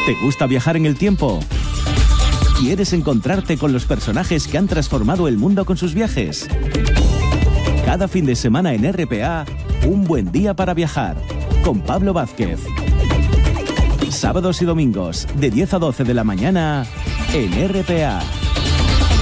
¿Te gusta viajar en el tiempo? ¿Quieres encontrarte con los personajes que han transformado el mundo con sus viajes? Cada fin de semana en RPA, un buen día para viajar, con Pablo Vázquez. Sábados y domingos, de 10 a 12 de la mañana, en RPA.